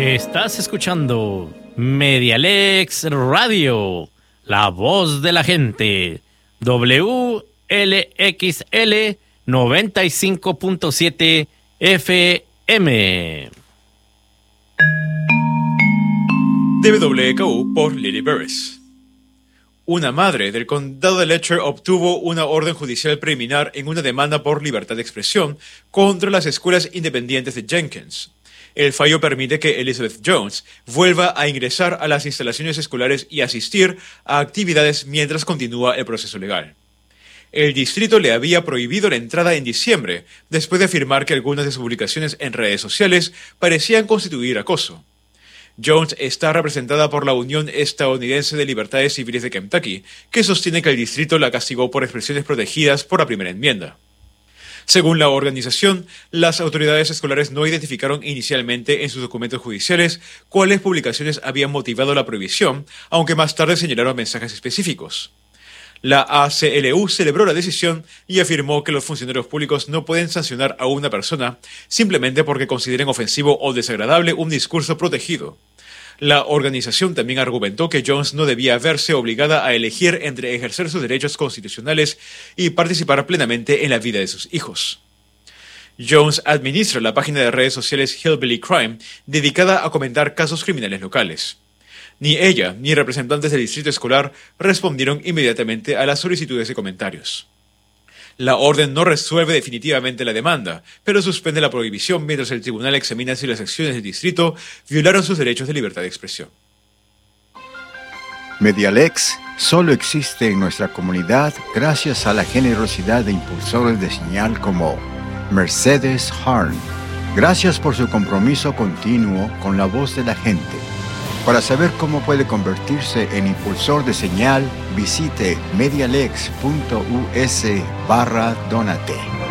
Estás escuchando Medialex Radio, la voz de la gente. WLXL 95.7 FM. WKU por Lily Burris. Una madre del condado de Letcher obtuvo una orden judicial preliminar en una demanda por libertad de expresión contra las escuelas independientes de Jenkins. El fallo permite que Elizabeth Jones vuelva a ingresar a las instalaciones escolares y asistir a actividades mientras continúa el proceso legal. El distrito le había prohibido la entrada en diciembre, después de afirmar que algunas de sus publicaciones en redes sociales parecían constituir acoso. Jones está representada por la Unión Estadounidense de Libertades Civiles de Kentucky, que sostiene que el distrito la castigó por expresiones protegidas por la primera enmienda. Según la organización, las autoridades escolares no identificaron inicialmente en sus documentos judiciales cuáles publicaciones habían motivado la prohibición, aunque más tarde señalaron mensajes específicos. La ACLU celebró la decisión y afirmó que los funcionarios públicos no pueden sancionar a una persona simplemente porque consideren ofensivo o desagradable un discurso protegido. La organización también argumentó que Jones no debía verse obligada a elegir entre ejercer sus derechos constitucionales y participar plenamente en la vida de sus hijos. Jones administra la página de redes sociales Hillbilly Crime, dedicada a comentar casos criminales locales. Ni ella ni representantes del distrito escolar respondieron inmediatamente a las solicitudes de comentarios. La orden no resuelve definitivamente la demanda, pero suspende la prohibición mientras el tribunal examina si las acciones del distrito violaron sus derechos de libertad de expresión. Medialex solo existe en nuestra comunidad gracias a la generosidad de impulsores de señal como Mercedes Harn. Gracias por su compromiso continuo con la voz de la gente. Para saber cómo puede convertirse en impulsor de señal, visite medialex.us/donate.